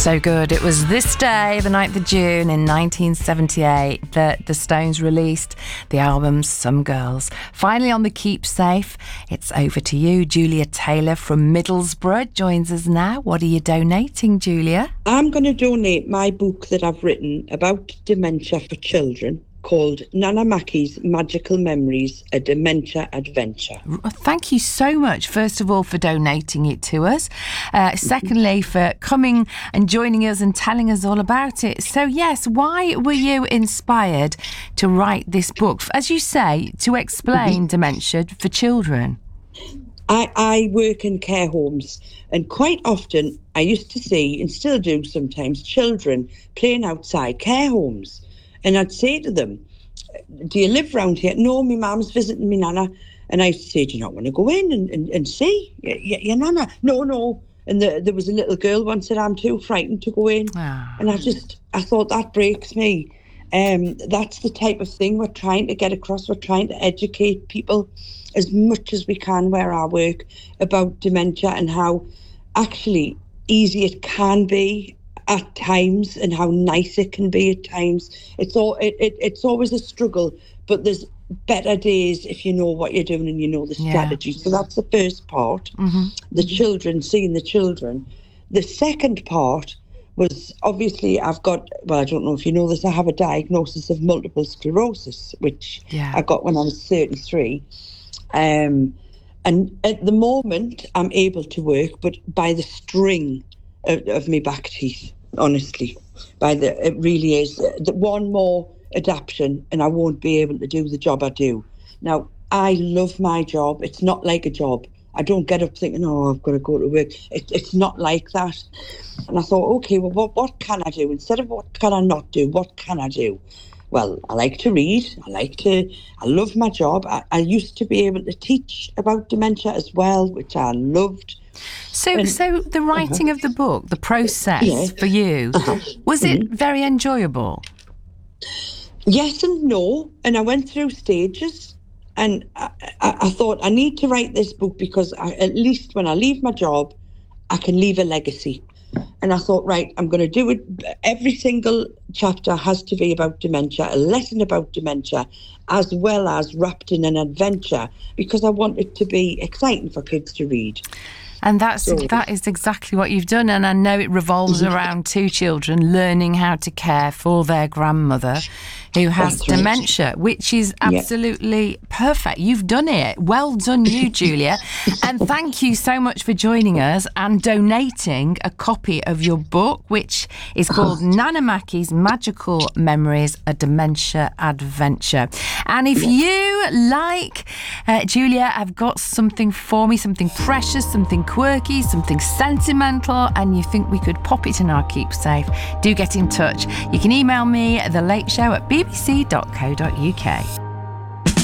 So good. It was this day, the 9th of June in 1978, that the Stones released the album Some Girls. Finally on the Keepsafe, it's over to you. Julia Taylor from Middlesbrough joins us now. What are you donating, Julia? I'm going to donate my book that I've written about dementia for children, called Nana Mackie's Magical Memories, A Dementia Adventure. Thank you so much, first of all, for donating it to us. Secondly, for coming and joining us and telling us all about it. So, yes, why were you inspired to write this book? As you say, to explain dementia for children. I work in care homes, and quite often I used to see, and still do sometimes, children playing outside care homes. And I'd say to them, do you live round here? No, my mum's visiting me nana. And I used to say, do you not want to go in and see your nana? No. And there was a little girl once said, I'm too frightened to go in. And I thought, that breaks me. That's the type of thing we're trying to get across. We're trying to educate people as much as we can where I work about dementia and how actually easy it can be at times and how nice it can be at times. It's always a struggle, but there's better days if you know what you're doing and you know the strategy. So that's the first part, the children, seeing the children. The second part was, obviously, I don't know if you know this, I have a diagnosis of multiple sclerosis, which I got when I was 33. And at the moment, I'm able to work, but by the string of my back teeth, honestly. It really is. The one more adaptation and I won't be able to do the job I do. Now, I love my job. It's not like a job. I don't get up thinking, I've got to go to work. It's not like that. And I thought, okay, well, what can I do? Instead of what can I not do, what can I do? Well, I like to read. I love my job. I used to be able to teach about dementia as well, which I loved. So the writing of the book, the process for you, was it very enjoyable? Yes and no. And I went through stages. And I thought, I need to write this book because at least when I leave my job, I can leave a legacy. And I thought, right, I'm going to do it. Every single chapter has to be about dementia, a lesson about dementia, as well as wrapped in an adventure, because I want it to be exciting for kids to read. And that is exactly what you've done. And I know it revolves around two children learning how to care for their grandmother who has dementia, which is absolutely perfect. You've done it. Well done you, Julia. And thank you so much for joining us and donating a copy of your book, which is called Nana Mackie's Magical Memories, A Dementia Adventure. And if you, like Julia, have got something for me, something precious, something quirky, something sentimental, and you think we could pop it in our keepsafe, do get in touch. You can email me, The Late Show at bbc.co.uk.